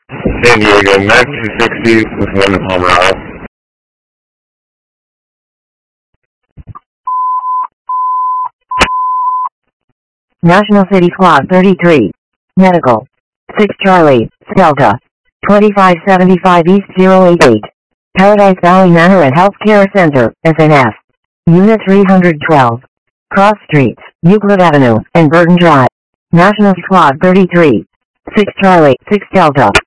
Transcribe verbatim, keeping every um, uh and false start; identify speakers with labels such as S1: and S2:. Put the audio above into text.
S1: San Diego, Max two sixty with one to Palmer Isle.
S2: National City Squad thirty-three. Medical. six Charlie, Delta. twenty-five seventy-five East zero eight eight. Paradise Valley Manor and Healthcare Center, S N F. Unit three hundred twelve. Cross Streets, Euclid Avenue, and Burton Drive. National Squad thirty-three. six Charlie, six Delta.